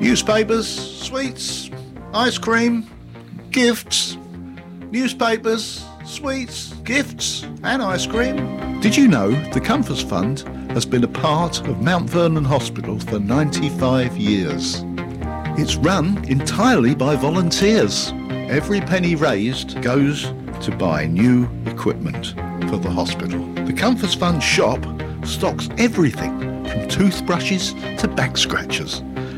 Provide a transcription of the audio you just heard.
Newspapers, sweets, ice cream, gifts. Newspapers, sweets, gifts and ice cream. Did you know the Comforts Fund has been a part of Mount Vernon Hospital for 95 years? It's run entirely by volunteers. Every penny raised goes to buy new equipment for the hospital. The Comforts Fund shop stocks everything from toothbrushes to back scratchers.